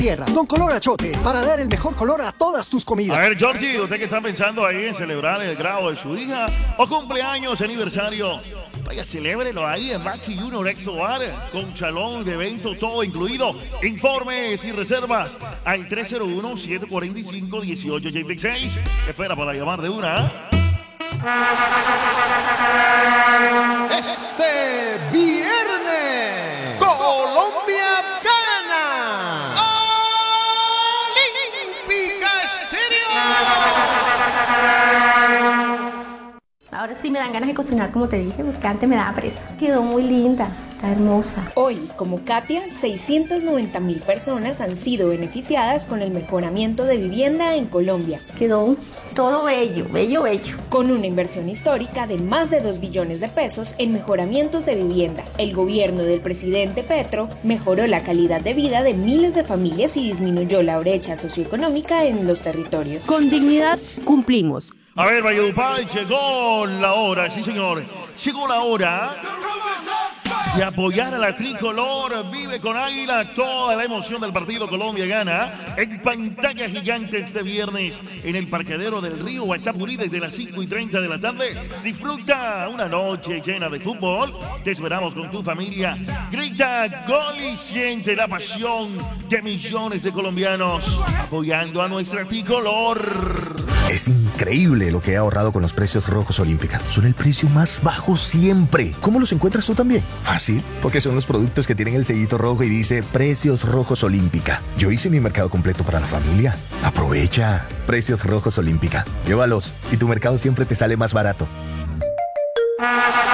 tierra. Don Color Achote, para dar el mejor color a todas tus comidas. A ver, Georgie, usted que está pensando ahí en celebrar el grado de su hija o cumpleaños, aniversario, vaya, celébrelo ahí en Maxi Junior Exo Bar, con salón de evento, todo incluido. Informes y reservas al 301-745-1886. Espera para llamar de una. Este viernes, Colombia gana. Olímpica Estéreo. Ahora sí me dan ganas de cocinar, como te dije, porque antes me daba presa. Quedó muy linda, está hermosa. Hoy, como Katia, 690,000 personas han sido beneficiadas con el mejoramiento de vivienda en Colombia. Quedó todo bello, bello, bello. Con una inversión histórica de más de 2 billones de pesos en mejoramientos de vivienda, el gobierno del presidente Petro mejoró la calidad de vida de miles de familias y disminuyó la brecha socioeconómica en los territorios. Con dignidad cumplimos. A ver, Valledupar, llegó la hora, sí señor, llegó la hora de apoyar a la tricolor. Vive con Águila toda la emoción del partido. Colombia gana en pantalla gigante este viernes en el parqueadero del Río Guachapurí desde las 5:30 de la tarde. Disfruta una noche llena de fútbol. Te esperamos con tu familia. Grita gol y siente la pasión de millones de colombianos apoyando a nuestra tricolor. Es increíble lo que he ahorrado con los precios rojos Olímpica. Son el precio más bajo siempre. ¿Cómo los encuentras tú también? Fácil, porque son los productos que tienen el sellito rojo y dice Precios Rojos Olímpica. Yo hice mi mercado completo para la familia. Aprovecha. Precios Rojos Olímpica. Llévalos y tu mercado siempre te sale más barato.